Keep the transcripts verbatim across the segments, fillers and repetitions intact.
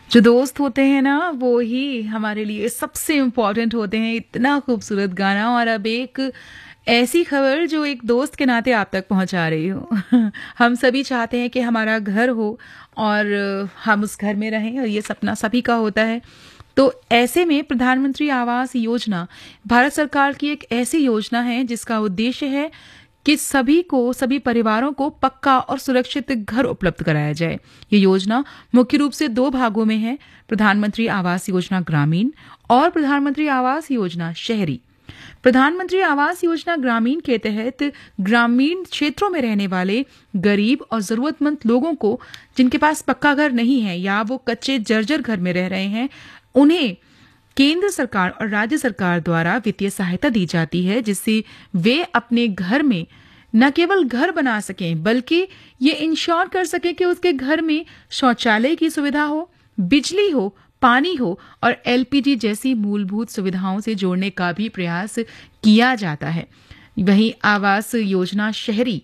जो दोस्त होते हैं ना वो ही हमारे लिए सबसे इम्पोर्टेंट होते हैं। इतना खूबसूरत गाना और अब एक ऐसी खबर जो एक दोस्त के नाते आप तक पहुंचा रही हूँ। हम सभी चाहते हैं कि हमारा घर हो और हम उस घर में रहें और ये सपना सभी का होता है। तो ऐसे में प्रधानमंत्री आवास योजना भारत सरकार की एक ऐसी योजना है जिसका उद्देश्य है कि सभी को सभी परिवारों को पक्का और सुरक्षित घर उपलब्ध कराया जाए। ये योजना मुख्य रूप से दो भागों में है, प्रधानमंत्री आवास योजना ग्रामीण और प्रधानमंत्री आवास योजना शहरी। प्रधानमंत्री आवास योजना ग्रामीण के तहत ग्रामीण क्षेत्रों में रहने वाले गरीब और जरूरतमंद लोगों को जिनके पास पक्का घर नहीं है या वो कच्चे जर्जर घर में रह रहे हैं, उन्हें केंद्र सरकार और राज्य सरकार द्वारा वित्तीय सहायता दी जाती है जिससे वे अपने घर में न केवल घर बना सकें बल्कि ये इंश्योर कर सकें कि उसके घर में शौचालय की सुविधा हो, बिजली हो, पानी हो और एलपीजी जैसी मूलभूत सुविधाओं से जोड़ने का भी प्रयास किया जाता है। वहीं आवास योजना शहरी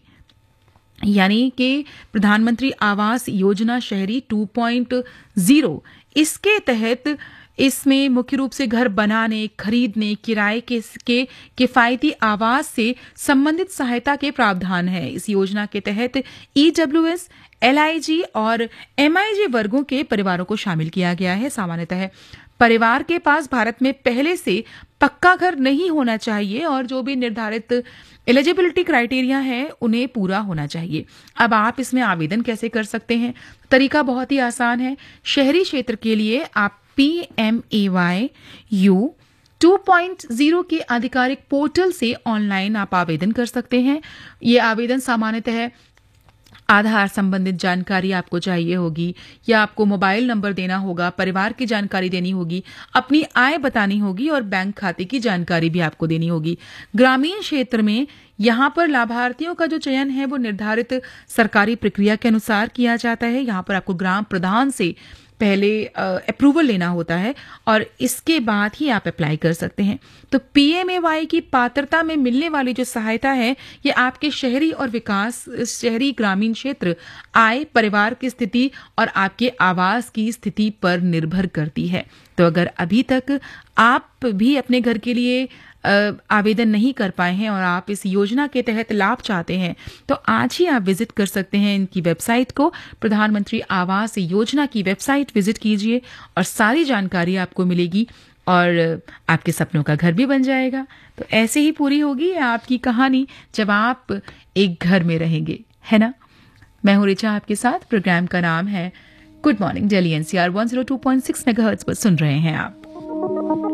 यानी कि प्रधानमंत्री आवास योजना शहरी टू पॉइंट ज़ीरो, इसके तहत इसमें मुख्य रूप से घर बनाने, खरीदने, किराए के, के किफायती आवास से संबंधित सहायता के प्रावधान है। इस योजना के तहत ईडब्ल्यूएस, एलआईजी और एमआईजी वर्गों के परिवारों को शामिल किया गया है। सामान्यतः परिवार के पास भारत में पहले से पक्का घर नहीं होना चाहिए और जो भी निर्धारित एलिजिबिलिटी क्राइटेरिया है उन्हें पूरा होना चाहिए। अब आप इसमें आवेदन कैसे कर सकते हैं? तरीका बहुत ही आसान है। शहरी क्षेत्र के लिए आप P M A why you two point zero के आधिकारिक पोर्टल से ऑनलाइन आप आवेदन कर सकते हैं। ये आवेदन सामान्यतः आधार संबंधित जानकारी आपको चाहिए होगी या आपको मोबाइल नंबर देना होगा, परिवार की जानकारी देनी होगी, अपनी आय बतानी होगी और बैंक खाते की जानकारी भी आपको देनी होगी। ग्रामीण क्षेत्र में यहाँ पर लाभार्थियों का जो चयन है वो निर्धारित सरकारी प्रक्रिया के अनुसार किया जाता है। यहाँ पर आपको ग्राम प्रधान से पहले अप्रूवल लेना होता है और इसके बाद ही आप अप्लाई कर सकते हैं। तो पीएमएवाई की पात्रता में मिलने वाली जो सहायता है ये आपके शहरी और विकास शहरी ग्रामीण क्षेत्र, आय, परिवार की स्थिति और आपके आवास की स्थिति पर निर्भर करती है। तो अगर अभी तक आप भी अपने घर के लिए आवेदन नहीं कर पाए हैं और आप इस योजना के तहत लाभ चाहते हैं तो आज ही आप विजिट कर सकते हैं इनकी वेबसाइट को। प्रधानमंत्री आवास योजना की वेबसाइट विजिट कीजिए और सारी जानकारी आपको मिलेगी और आपके सपनों का घर भी बन जाएगा। तो ऐसे ही पूरी होगी आपकी कहानी जब आप एक घर में रहेंगे, है ना? मैं हूं रिचा आपके साथ। प्रोग्राम का नाम है good morning Delhi. NCR one zero two point six megahertz पर सुन रहे हैं आप।